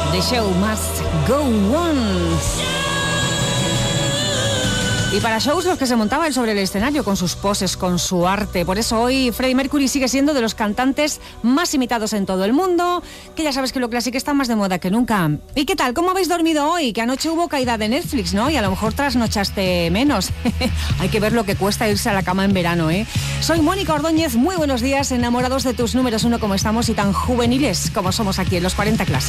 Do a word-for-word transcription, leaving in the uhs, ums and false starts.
The show must go on. Y para shows los que se montaba él sobre el escenario, con sus poses, con su arte. Por eso hoy Freddie Mercury sigue siendo de los cantantes más imitados en todo el mundo, que ya sabes que lo clásico está más de moda que nunca. ¿Y qué tal? ¿Cómo habéis dormido hoy? Que anoche hubo caída de Netflix, ¿no? Y a lo mejor trasnochaste menos. Hay que ver lo que cuesta irse a la cama en verano, ¿eh? Soy Mónica Ordóñez, muy buenos días, enamorados de tus números uno como estamos y tan juveniles como somos aquí en los cuarenta Clásicos.